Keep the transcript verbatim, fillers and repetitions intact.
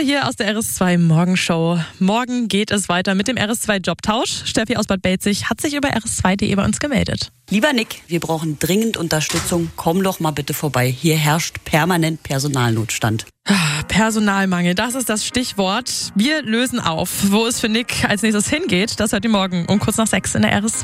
hier aus der R S zwei Morgenshow. Morgen geht es weiter mit dem R S zwei Jobtausch. Steffi aus Bad Belzig hat sich über r s zwei punkt d e bei uns gemeldet. Lieber Nick, wir brauchen dringend Unterstützung. Komm doch mal bitte vorbei. Hier herrscht permanent Personalnotstand. Personalmangel, das ist das Stichwort. Wir lösen auf. Wo es für Nick als nächstes hingeht, das hört ihr morgen um kurz nach sechs in der R S zwei.